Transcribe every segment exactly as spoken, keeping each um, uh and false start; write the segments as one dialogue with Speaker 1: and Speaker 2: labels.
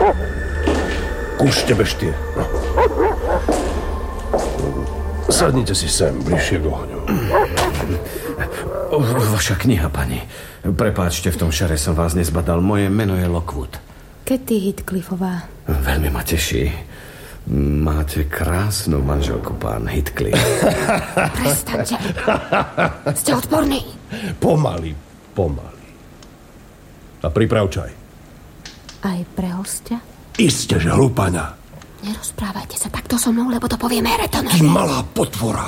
Speaker 1: Kúšte beštie. No. Sadnite si sem, bližšie k ohňu.
Speaker 2: Vaša kniha, pani. Prepáčte, v tom šare som vás nezbadal. Moje meno je Lockwood.
Speaker 3: Katy Heathcliffová.
Speaker 2: Veľmi ma teší. Máte krásnu manželku, pán Heathcliff.
Speaker 3: Prestaňte. Ste odporní.
Speaker 1: Pomaly, pomaly. A priprav čaj.
Speaker 3: Aj pre hostia?
Speaker 1: Isté, že hlúpaňa.
Speaker 3: Nerozprávajte sa takto so mnou, lebo to povieme Haretonovi.
Speaker 1: Ty malá potvora.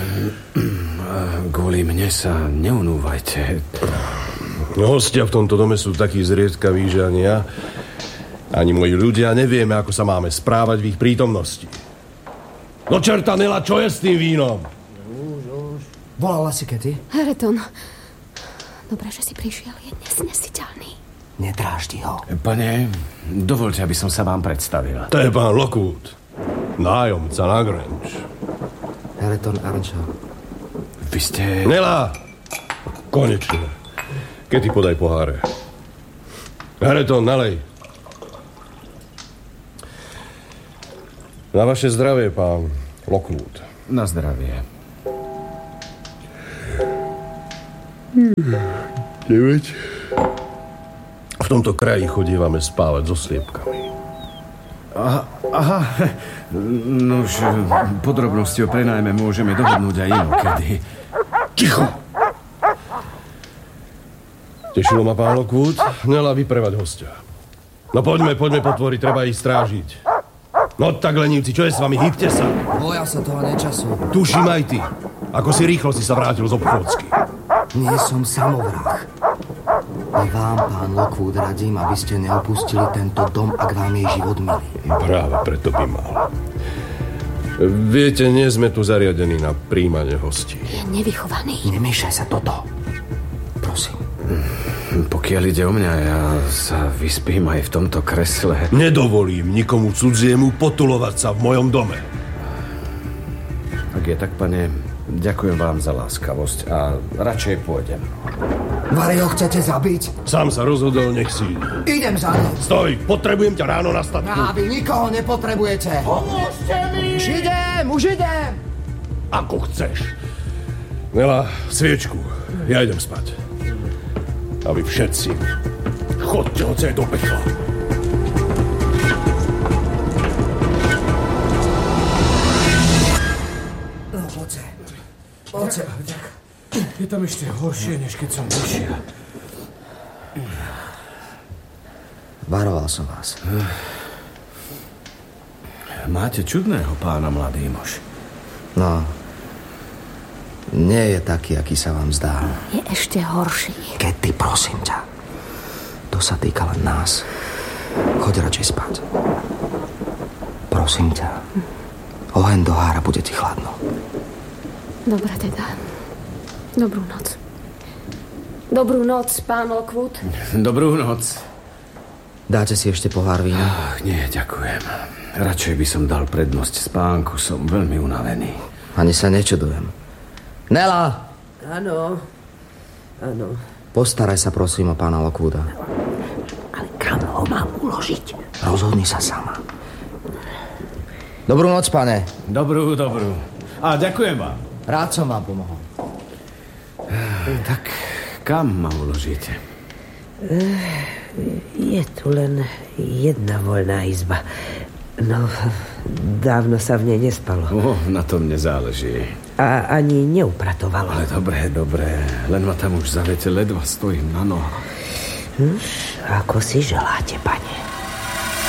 Speaker 2: Kvôli mne sa neunúvajte.
Speaker 1: Hostia v tomto dome sú takí zriedkaví, že ani ja, ani moji ľudia nevieme, ako sa máme správať v ich prítomnosti. No čerta, Nela, čo je s tým vínom?
Speaker 4: Už, už. Volala si Katy?
Speaker 3: Hareton, dobre, že si prišiel, je nesnesiteľný.
Speaker 4: Nedráždi ho.
Speaker 2: Pane, dovoľte, aby som sa vám predstavil.
Speaker 1: To je pán Lockwood, nájomca na Grange.
Speaker 4: Hareton Archer.
Speaker 2: Vy ste...
Speaker 1: Nela, konečne. Katy, podaj poháre. Hareton, nalej. Na vaše zdravie, pán Lockwood.
Speaker 2: Na zdravie.
Speaker 1: Deväť. V tomto kraji chodívame spávať so sliepkami.
Speaker 2: Aha, aha. Nož, podrobnosti o prenajme môžeme dohodnúť aj inokedy.
Speaker 1: Ticho! Tešilo ma pán Lockwood. Nela vyprevať hostia. No poďme, poďme potvoriť, treba ich strážiť. No tak, lenivci, čo je s vami? Hýbte sa.
Speaker 4: Boja sa toho nečasu.
Speaker 1: Tuším aj ty. Ako si rýchlo si sa vrátil z obchôdzky.
Speaker 4: Nie som samovrah. Aj vám, pán Lockwood, radím, aby ste neopustili tento dom, ak vám je život milý.
Speaker 1: Práve preto by mal. Viete, nie sme tu zariadení na príjmanie hostí.
Speaker 3: Je nevychovaný.
Speaker 4: Nemiešaj sa toto. Prosím.
Speaker 2: Pokiaľ ide o mňa, ja sa vyspím aj v tomto kresle.
Speaker 1: Nedovolím nikomu cudziemu potulovať sa v mojom dome.
Speaker 2: Ak je tak, pane, ďakujem vám za láskavosť a radšej pôjdem.
Speaker 4: Vary ho chcete zabiť?
Speaker 1: Sám sa rozhodol, nech si ide.
Speaker 4: Idem za ním.
Speaker 1: Stoj, potrebujem ťa ráno na statku.
Speaker 4: A vy nikoho nepotrebujete.
Speaker 1: Pomôžte mi!
Speaker 4: Už idem, už idem.
Speaker 1: Ako chceš. Nela, sviečku. Ja idem spať. A vy všetci chodte odsej do pekla.
Speaker 4: No, oce. Oce.
Speaker 5: Je tam ešte horšie, než keď som prišiel.
Speaker 4: Varoval som vás.
Speaker 2: Máte čudného pána, mladý muž.
Speaker 4: No, nie je taký, aký sa vám zdá.
Speaker 3: Je ešte horší.
Speaker 4: Katy, prosím ťa. To sa týka len nás. Choď radšej spať. Prosím ťa. Oheň do hára, bude ti chladno.
Speaker 3: Dobre teda. Dobrú noc. Dobrú noc, pán Lockwood.
Speaker 2: Dobrú noc.
Speaker 4: Dáte si ešte pohár vína?
Speaker 2: Ach, nie, ďakujem. Radšej by som dal prednosť spánku, som veľmi unavený.
Speaker 4: Ani sa nečudujem. Nela!
Speaker 6: Áno, áno.
Speaker 4: Postaraj sa prosím o pána Lockwooda.
Speaker 6: Ale kam ho mám uložiť?
Speaker 4: Rozhodni sa sama. Dobrú noc, pane.
Speaker 2: Dobrú, dobrú. A ďakujem vám.
Speaker 4: Rád som vám pomohol.
Speaker 2: Tak kam ma uložíte?
Speaker 6: Je tu len jedna voľná izba. No, dávno sa v nej nespalo.
Speaker 2: O, na tom nezáleží.
Speaker 6: A ani neupratovalo.
Speaker 2: Ale dobré, dobré. Len ma tam už zaviete, ledva stojím na nohách.
Speaker 6: Hm, ako si želáte, pane.